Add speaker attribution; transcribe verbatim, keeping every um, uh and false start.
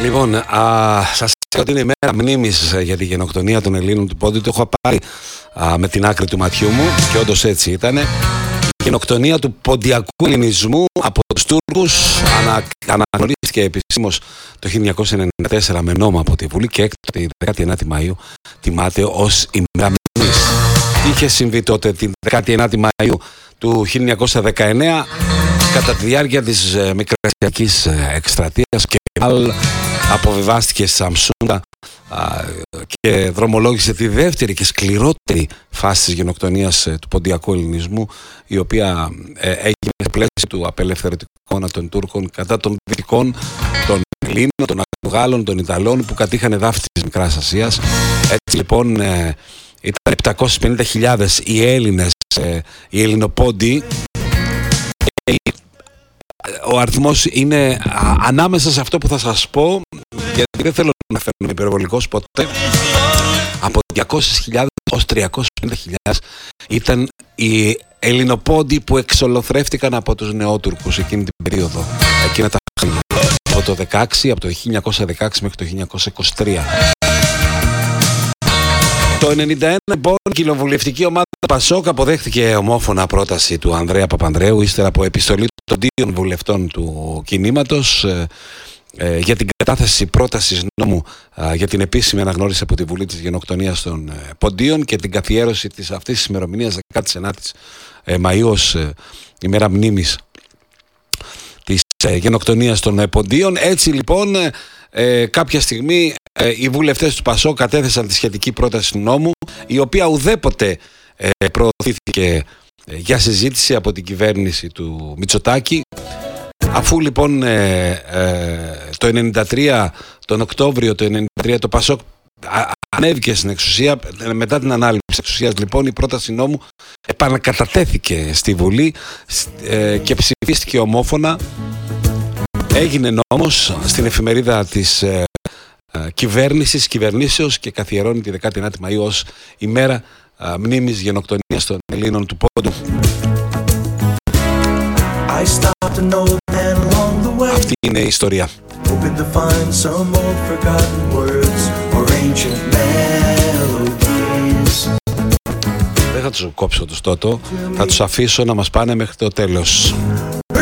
Speaker 1: Λοιπόν, α, σας είπα ότι είναι η μέρα μνήμης για τη γενοκτονία των Ελλήνων του Πόντιου. Το έχω πάρει α, με την άκρη του ματιού μου και όντως έτσι ήταν. Η γενοκτονία του ποντιακού ελληνισμού από τους Τούρκους ανα, αναγνωρίστηκε επισήμως το χίλια εννιακόσια ενενήντα τέσσερα με νόμο από τη Βουλή και έκτοτε η δεκάτη ένατη Μαΐου τιμάται ως ημέρα μνήμης. Τι είχε συμβεί τότε την δεκάτη ένατη Μαΐου του χίλια εννιακόσια δεκαεννέα κατά τη διάρκεια της ε, μικρασιακής ε, εκστρατείας και αποβιβάστηκε στη Σαμσούντα και δρομολόγησε τη δεύτερη και σκληρότερη φάση της γενοκτονίας ε, του ποντιακού ελληνισμού, η οποία ε, έγινε σε πλαίσιο του απελευθερωτικού αγώνα των Τούρκων κατά των Δυτικών, των Ελλήνων, των Γάλλων, των Ιταλών που κατήχαν εδάφη της Μικράς Ασίας. Έτσι λοιπόν ε, ήταν επτακόσιες πενήντα χιλιάδες οι Έλληνες, ε, οι Ελληνοπόντιοι. Ο αριθμός είναι α, ανάμεσα σε αυτό που θα σας πω, γιατί δεν θέλω να φέρνω υπερβολικός ποτέ. Από διακόσιες χιλιάδες ως τριακόσιες πενήντα χιλιάδες ήταν οι Ελληνοπόντιοι που εξολοθρεύτηκαν από τους Νεότουρκους εκείνη την περίοδο, εκείνα τα χρόνια, από το δεκαέξι, από το χίλια εννιακόσια δεκαέξι μέχρι το χίλια εννιακόσια είκοσι τρία. Το ενενήντα ένα λοιπόν η κοινοβουλευτική ομάδα Πασόκ αποδέχτηκε ομόφωνα πρόταση του Ανδρέα Παπανδρέου ύστερα από επιστολή των δύο βουλευτών του κινήματος ε, ε, για την κατάθεση πρότασης νόμου ε, για την επίσημη αναγνώριση από τη Βουλή της γενοκτονίας των ε, Ποντίων και την καθιέρωση της αυτής της ημερομηνίας δεκάτη ενάτη ε, Μαΐου ως ε, ημέρα μνήμης της ε, γενοκτονίας των ε, Ποντίων. Έτσι λοιπόν ε, ε, κάποια στιγμή ε, οι βουλευτές του Πασόκ κατέθεσαν τη σχετική πρόταση του νόμου, η οποία ουδέποτε ε, προωθήθηκε ε, για συζήτηση από την κυβέρνηση του Μητσοτάκη. Αφού λοιπόν ε, ε, το ενενήντα τρία, τον Οκτώβριο του ενενήντα τρία το Πασόκ ανέβηκε στην εξουσία, μετά την ανάληψη της εξουσίας λοιπόν η πρόταση νόμου επανακατατέθηκε στη Βουλή ε, και ψηφίστηκε ομόφωνα. Έγινε νόμος στην εφημερίδα της ε, ε, κυβέρνησης, κυβερνήσεως και καθιερώνει τη δεκάτη ένατη Μαΐου ως ημέρα ε, μνήμης γενοκτονίας των Ελλήνων του Πόντου. Αυτή είναι η ιστορία. Δεν θα τους κόψω τους τότο, θα τους αφήσω να μας πάνε μέχρι το τέλος.